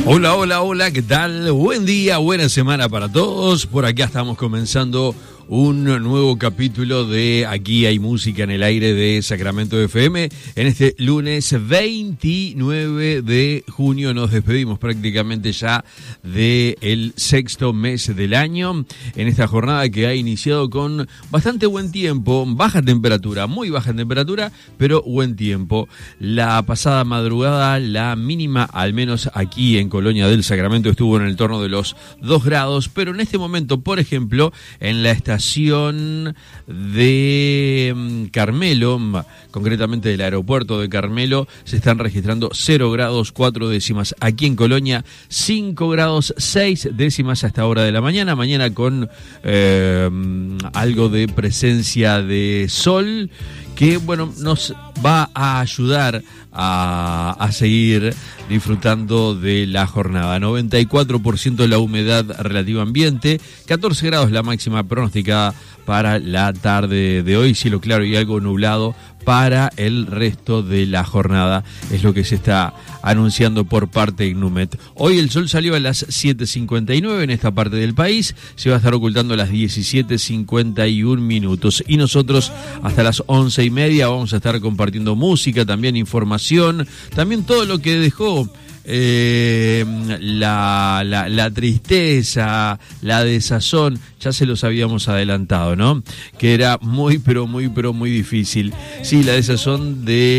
Hola, hola, hola, ¿qué tal? Buen día, buena semana para todos. Por acá estamos comenzando un nuevo capítulo de Aquí hay música en el aire de Sacramento FM. En este lunes 29 de junio nos despedimos prácticamente ya del sexto mes del año. En esta jornada que ha iniciado con bastante buen tiempo, baja temperatura, muy baja temperatura, pero buen tiempo. La pasada madrugada, la mínima, al menos aquí en Colonia del Sacramento, estuvo en el torno de los 2 grados, pero en este momento, por ejemplo, en la estación de Carmelo, concretamente del aeropuerto de Carmelo, se están registrando 0 grados 4 décimas. Aquí en Colonia, 5 grados 6 décimas a esta hora de la mañana. Mañana con algo de presencia de sol que, bueno, nos va a ayudar a seguir disfrutando de la jornada. 94% la humedad relativa ambiente, 14 grados la máxima pronosticada para la tarde de hoy, cielo claro y algo nublado para el resto de la jornada, es lo que se está anunciando por parte de INUMET. Hoy el sol salió a las 7:59 en esta parte del país, se va a estar ocultando a las 17:51 minutos y nosotros hasta las 11:30 vamos a estar compartiendo música, también información, también todo lo que dejó la tristeza, la desazón, ya se los habíamos adelantado, ¿no? Que era muy, pero muy difícil. Sí, la desazón de